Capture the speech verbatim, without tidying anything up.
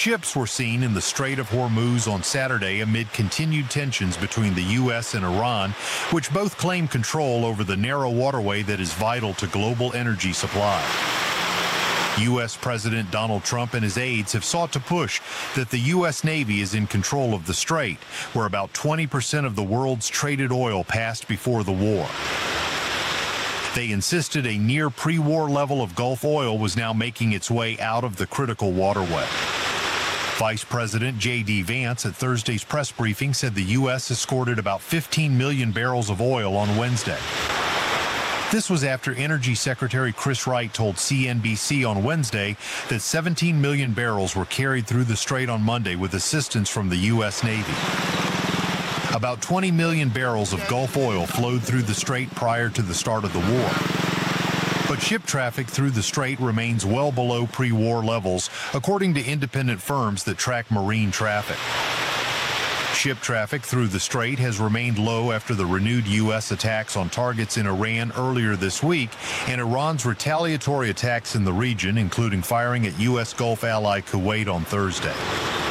Ships were seen in the Strait of Hormuz on Saturday amid continued tensions between the U S and Iran, which both claim control over the narrow waterway that is vital to global energy supply. U S President Donald Trump and his aides have sought to push that the U S Navy is in control of the strait, where about twenty percent of the world's traded oil passed before the war. They insisted a near pre-war level of Gulf oil was now making its way out of the critical waterway. Vice President J D Vance at Thursday's press briefing said the U S escorted about fifteen million barrels of oil on Wednesday. This was after Energy Secretary Chris Wright told C N B C on Wednesday that seventeen million barrels were carried through the strait on Monday with assistance from the U S Navy. About twenty million barrels of Gulf oil flowed through the strait prior to the start of the war. But ship traffic through the strait remains well below pre-war levels, according to independent firms that track marine traffic. Ship traffic through the strait has remained low after the renewed U S attacks on targets in Iran earlier this week and Iran's retaliatory attacks in the region, including firing at U S Gulf ally Kuwait on Thursday.